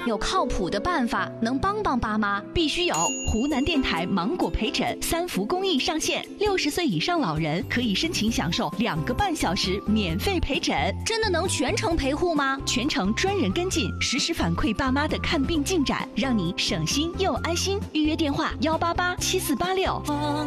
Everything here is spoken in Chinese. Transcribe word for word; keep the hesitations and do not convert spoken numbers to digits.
有靠谱的办法能帮帮爸妈？ 必须有！湖南电台芒果陪诊三福公益上线，六十岁以上老人可以申请享受两个半小时免费陪诊。 真的能全程陪护吗？ 全程专人跟进，实时反馈爸妈的看病进展，让你省心又安心。预约电话：幺八八七四八六。